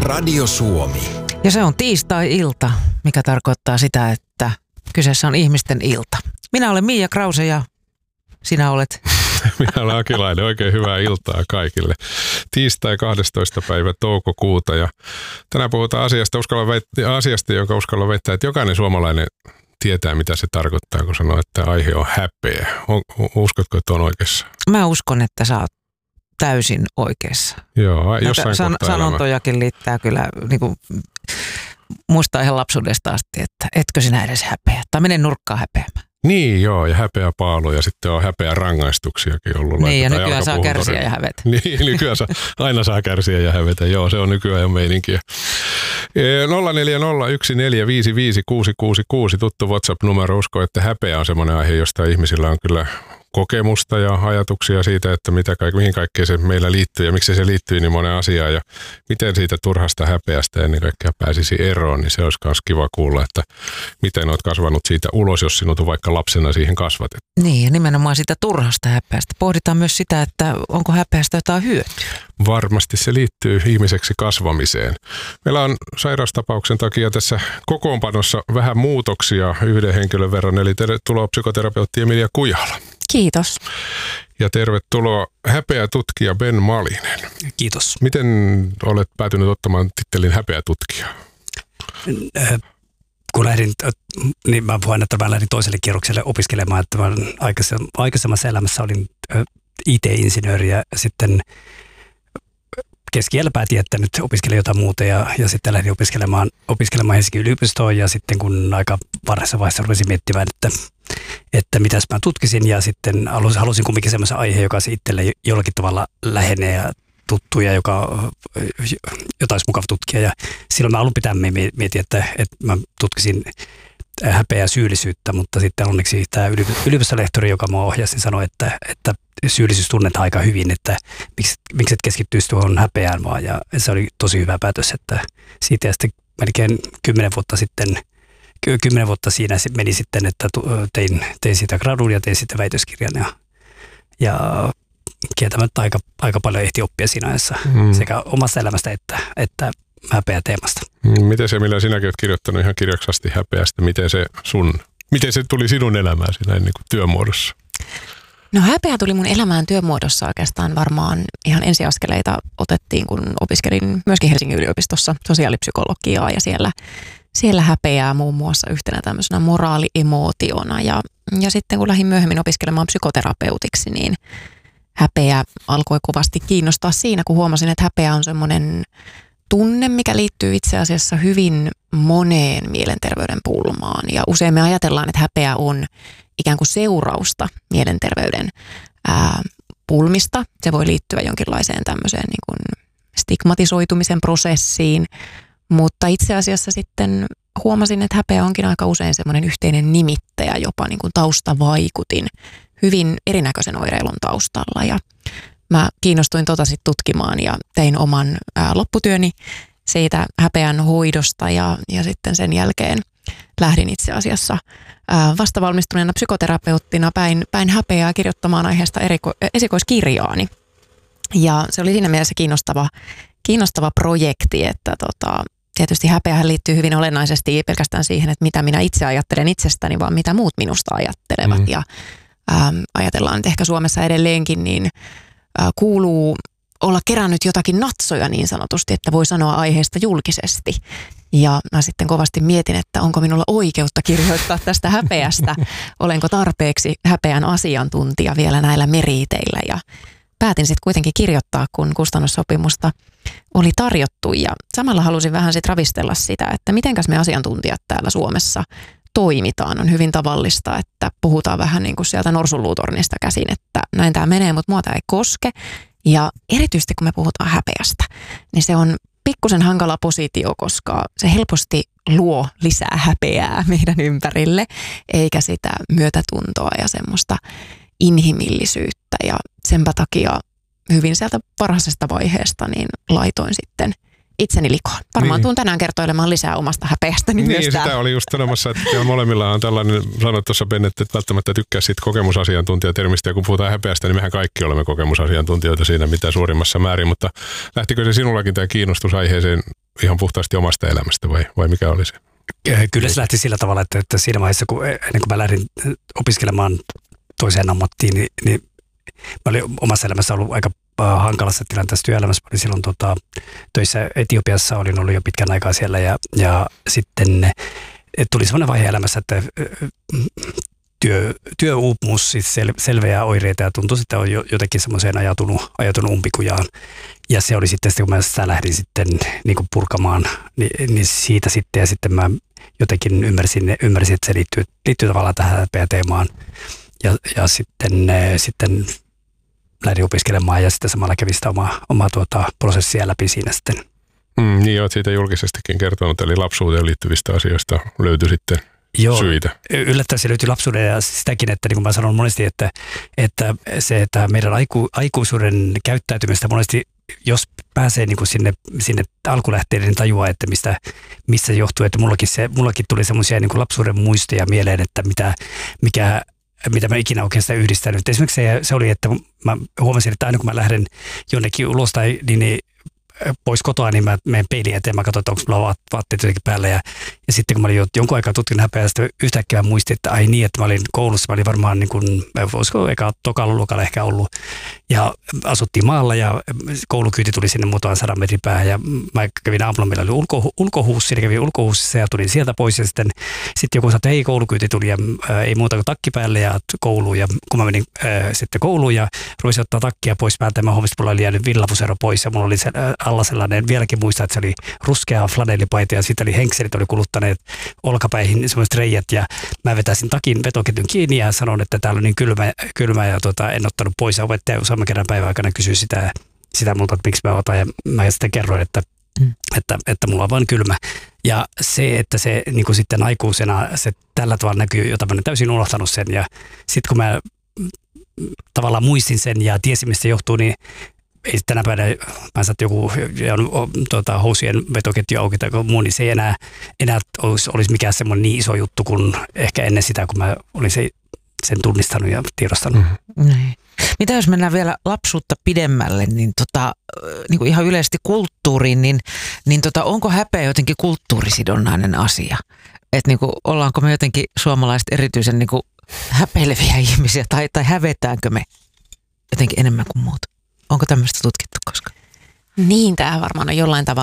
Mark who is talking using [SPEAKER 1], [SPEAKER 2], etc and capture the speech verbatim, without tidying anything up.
[SPEAKER 1] Radio Suomi.
[SPEAKER 2] Ja se on tiistai-ilta, mikä tarkoittaa sitä, että kyseessä on ihmisten ilta. Minä olen Miia Krause ja sinä olet...
[SPEAKER 3] Minä olen Akilainen. Oikein hyvää iltaa kaikille. Tiistai kahdestoista päivä toukokuuta ja tänään puhutaan asiasta, uskalla väittää, asiasta jonka uskalla väittää, että jokainen suomalainen tietää, mitä se tarkoittaa, kun sanoo, että aihe on häpeä. Uskotko, että on oikeassa?
[SPEAKER 2] Mä uskon, että sä oot täysin oikeassa.
[SPEAKER 3] Joo, jossain
[SPEAKER 2] san-
[SPEAKER 3] kohtaa
[SPEAKER 2] sanontojakin liittää kyllä, niin kuin, muistaa ihan lapsuudesta asti, että etkö sinä edes häpeä, tai mene nurkkaan häpeämään.
[SPEAKER 3] Niin joo, ja häpeä paalu ja sitten on häpeä rangaistuksiakin ollut.
[SPEAKER 2] Niin, ja nykyään saa kärsiä ja hävetä.
[SPEAKER 3] Niin, nykyään saa, aina saa kärsiä ja hävetä, joo, se on nykyään meininkiä. nolla neljä nolla yksi neljä viisi viisi kuusi kuusi kuusi, tuttu WhatsApp-numero, usko, että häpeä on semmoinen aihe, josta ihmisillä on kyllä kokemusta ja ajatuksia siitä, että mitä kaik, mihin kaikkeen se meillä liittyy ja miksi se liittyy niin monen asiaan ja miten siitä turhasta häpeästä ennen kaikkea pääsisi eroon, niin se olisi myös kiva kuulla, että miten olet kasvanut siitä ulos, jos sinut on vaikka lapsena siihen kasvatettu.
[SPEAKER 2] Niin, ja nimenomaan siitä turhasta häpeästä. Pohditaan myös sitä, että onko häpeästä jotain hyötyä. Varmasti
[SPEAKER 3] se liittyy ihmiseksi kasvamiseen. Meillä on sairaustapauksen takia tässä kokoonpanossa vähän muutoksia yhden henkilön verran, eli tervetuloa psykoterapeutti Emilia Kujala.
[SPEAKER 4] Kiitos.
[SPEAKER 3] Ja tervetuloa häpeätutkija Ben Malinen.
[SPEAKER 5] Kiitos.
[SPEAKER 3] Miten olet päätynyt ottamaan tittelin häpeätutkija?
[SPEAKER 5] Kun lähdin, niin mä voin, että mä lähdin toiselle kierrokselle opiskelemaan, että mä aikaisemmassa elämässä olin I T-insinööri ja sitten keskiällä päätin, että nyt opiskelen jotain muuta ja, ja sitten lähdin opiskelemaan, opiskelemaan Helsingin yliopistoon ja sitten kun aika varhaisessa vaiheessa rupesin miettimään, että, että mitäs mä tutkisin ja sitten halusin, halusin kumminkin semmoisen aiheen, joka se itselle jollakin tavalla lähenee ja tuttu ja joka, jota olisi mukava tutkia ja silloin mä alun pitää mietin, että, että mä tutkisin häpeää syyllisyyttä, mutta sitten onneksi tämä yliopistolehtori, joka mua ohjasi, sanoi, että, että syyllisyys tunnetaan aika hyvin, että miksi, miksi et keskittyisi tuohon häpeään vaan. Ja se oli tosi hyvä päätös, että siitä ja sitten melkein kymmenen vuotta sitten, kymmenen vuotta siinä meni sitten, että tein, tein siitä gradun ja tein sitten väitöskirjan ja, ja kieltämättä aika, aika paljon ehti oppia siinä ajassa mm. sekä omasta elämästä että, että häpeä teemasta.
[SPEAKER 3] Miten se, millä sinäkin olet kirjoittanut ihan kirjaksasti häpeästä, miten se, sun, miten se tuli sinun elämään siinä niin kuin työmuodossa?
[SPEAKER 4] No häpeä tuli mun elämään työmuodossa oikeastaan varmaan ihan ensiaskeleita otettiin, kun opiskelin myöskin Helsingin yliopistossa sosiaalipsykologiaa ja siellä, siellä häpeää muun muassa yhtenä tämmöisenä moraaliemootiona ja, ja sitten kun lähdin myöhemmin opiskelemaan psykoterapeutiksi, niin häpeä alkoi kovasti kiinnostaa siinä, kun huomasin, että häpeä on semmoinen tunne, mikä liittyy itse asiassa hyvin moneen mielenterveyden pulmaan. Ja usein me ajatellaan, että häpeä on ikään kuin seurausta mielenterveyden ää, pulmista. Se voi liittyä jonkinlaiseen tämmöiseen niin kuin stigmatisoitumisen prosessiin. Mutta itse asiassa sitten huomasin, että häpeä onkin aika usein semmoinen yhteinen nimittäjä, jopa niin kuin taustavaikutin hyvin erinäköisen oireilun taustalla. Ja mä kiinnostuin tota sit tutkimaan ja tein oman ää, lopputyöni siitä häpeän hoidosta ja, ja sitten sen jälkeen lähdin itse asiassa ää, vastavalmistuneena psykoterapeuttina päin, päin häpeää kirjoittamaan aiheesta eriko, esikoiskirjaani. Ja se oli siinä mielessä kiinnostava, kiinnostava projekti, että tota, tietysti häpeähän liittyy hyvin olennaisesti ei pelkästään siihen, että mitä minä itse ajattelen itsestäni, vaan mitä muut minusta ajattelevat. Mm. Ja ää, ajatellaan, että ehkä Suomessa edelleenkin niin kuuluu olla kerännyt jotakin natsoja niin sanotusti, että voi sanoa aiheesta julkisesti. Ja mä sitten kovasti mietin, että onko minulla oikeutta kirjoittaa tästä häpeästä, olenko tarpeeksi häpeän asiantuntija vielä näillä meriteillä. Ja päätin sitten kuitenkin kirjoittaa, kun kustannussopimusta oli tarjottu. Ja samalla halusin vähän sitten ravistella sitä, että mitenkäs me asiantuntijat täällä Suomessa toimitaan. On hyvin tavallista, että puhutaan vähän niin kuin sieltä norsunluutornista käsin, että näin tämä menee, mutta mua tämä ei koske. Ja erityisesti kun me puhutaan häpeästä, niin se on pikkusen hankala positio, koska se helposti luo lisää häpeää meidän ympärille, eikä sitä myötätuntoa ja semmoista inhimillisyyttä. Ja senpä takia hyvin sieltä varhaisesta vaiheesta niin laitoin sitten itseni likoon. Varmaan niin. Tuun tänään kertoilemaan lisää omasta häpeästäni
[SPEAKER 3] niin,
[SPEAKER 4] myös
[SPEAKER 3] sitä
[SPEAKER 4] täällä.
[SPEAKER 3] oli just sanomassa, että molemmilla on tällainen, sanoit tuossa Ben, että välttämättä tykkää siitä kokemusasiantuntijatermistä, ja kun puhutaan häpeästä, niin mehän kaikki olemme kokemusasiantuntijoita siinä mitä suurimmassa määrin, mutta lähtikö se sinullakin tämä kiinnostus aiheeseen ihan puhtaasti omasta elämästä vai, vai mikä oli se?
[SPEAKER 5] Kyllä se lähti sillä tavalla, että, että siinä vaiheessa, kun ennen kuin mä lähdin opiskelemaan toiseen ammattiin, niin, niin mä olin omassa elämässä ollut aika hankalassa tilanteessa työelämässä. Mä olin silloin tota, töissä Etiopiassa, olin ollut jo pitkän aikaa siellä ja, ja sitten tuli sellainen vaihe elämässä, että työ, työuupumus, siis sel, selveää oireita ja tuntui, että on jotenkin semmoiseen ajatunut, ajatunut umpikujaan. Ja se oli sitten, kun mä sitä lähdin sitten niin kuin purkamaan, niin, niin siitä sitten ja sitten mä jotenkin ymmärsin, ymmärsin että se liittyy, liittyy tavallaan tähän häpeäteemaan. Ja, ja sitten, sitten lähdin opiskelemaan ja sitten samalla kävin sitä omaa, omaa tuota, prosessia läpi siinä sitten.
[SPEAKER 3] Mm, niin olet siitä julkisestikin kertonut, eli lapsuuteen liittyvistä asioista löytyi sitten
[SPEAKER 5] Joo,
[SPEAKER 3] syitä.
[SPEAKER 5] Yllättäen se löytyi lapsuuden ja sitäkin, että niin kuin mä sanon monesti, että, että se, että meidän aiku, aikuisuuden käyttäytymistä monesti, jos pääsee niin kuin sinne, sinne alkulähteille, niin tajuaa, että mistä, mistä johtuu. Että mullakin, se, mullakin tuli semmoisia niin kuin lapsuuden muistoja mieleen, että mitä, mikä, mitä mä ikinä oikeastaan yhdistänyt. Esimerkiksi se, se oli, että mä huomasin, että aina kun mä lähden jonnekin ulos tai niin, niin pois kotoa, niin mä menen peiliin eteen, mä katsoin, että onko mulla vaatteet jotenkin päällä. Ja, ja sitten kun mä olin jonkun aikaa tutkin häpeää, sitten yhtäkkiä mä muistin, että ai niin, että mä olin koulussa, mä olin varmaan niin kuin, olisiko eka tokalla luokalla ehkä ollut. Ja asuttiin maalla ja koulukyyti tuli sinne muutaman sadan metrin päähän. Ja mä kävin aamulla, meillä oli ulko, ulkohuus, siinä kävin ulkohuussissa ja tulin sieltä pois. Ja sitten, sitten joku sanoi, että ei, koulukyyti tuli ja ää, ei muuta kuin takki päälle ja kouluun. Ja kun mä menin ää, sitten kouluun ja ruisin ottaa takkia pois päältä, mä huomasin, että mulla oli jäänyt villavusero pois ja mulla oli se, ää, alla sellainen, vieläkin muistaa, että se oli ruskea flanellipaita ja sitten oli henkselit, oli kuluttaneet olkapäihin semmoiset reijät ja mä vetäisin takin vetoketjun kiinni ja sanon, että täällä on niin kylmä, kylmä ja tota, en ottanut pois ja opettaja useamman kerran päivän aikana kysyi sitä, sitä multa, että miksi mä otan ja mä sitten kerroin, että, mm. että, että mulla on vain kylmä. Ja se, että se niin kuin sitten aikuisena se tällä tavalla näkyy, jota mä olen täysin unohtanut sen ja sitten kun mä tavallaan muistin sen ja tiesin, mistä se johtuu, niin ei tänä päivänä, mä saat joku tuota, housien vetoketju auki tai muu, niin se ei enää, enää olisi, olisi mikään semmoinen niin iso juttu kuin ehkä ennen sitä, kun mä olin se, sen tunnistanut ja tiedostanut.
[SPEAKER 2] Mm. Mitä jos mennään vielä lapsuutta pidemmälle, niin, tota, niin kuin ihan yleisesti kulttuuriin, niin, niin tota, onko häpeä jotenkin kulttuurisidonnainen asia? Että niin kuin, ollaanko me jotenkin suomalaiset erityisen niin kuin häpeileviä ihmisiä tai, tai hävetäänkö me jotenkin enemmän kuin muut? Onko tämmöistä tutkittu koskaan?
[SPEAKER 4] Niin, tämä varmaan on jollain tavalla